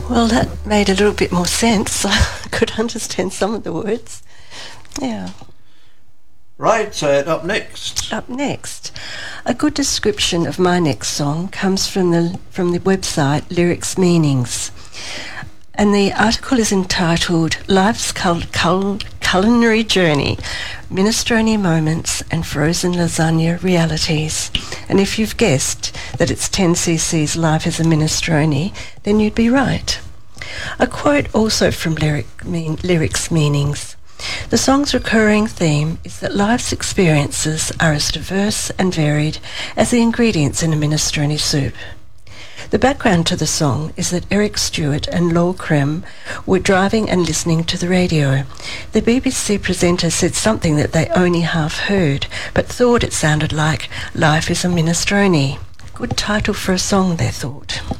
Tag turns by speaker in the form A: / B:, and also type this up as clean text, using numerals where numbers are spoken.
A: Well, that made a little bit more sense. I could understand some of the words. Yeah.
B: Right, so up next.
A: Up next, a good description of my next song comes from the website Lyrics Meanings. And the article is entitled Life's Culinary Journey, Minestrone Moments and Frozen Lasagna Realities. And if you've guessed that it's 10cc's Life is a Minestrone, then you'd be right. A quote also from Lyrics Meanings. The song's recurring theme is that life's experiences are as diverse and varied as the ingredients in a minestrone soup. The background to the song is that Eric Stewart and Lol Creme were driving and listening to the radio. The BBC presenter said something that they only half heard, but thought it sounded like Life is a Minestrone. Good title for a song, they thought.